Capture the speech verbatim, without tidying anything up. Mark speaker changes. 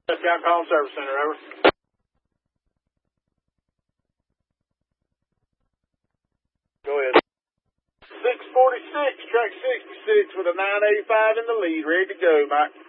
Speaker 1: South Collins Service Center, over. Go ahead. six forty-six, track sixty-six with a nine eighty-five in the lead, ready to go, Mike.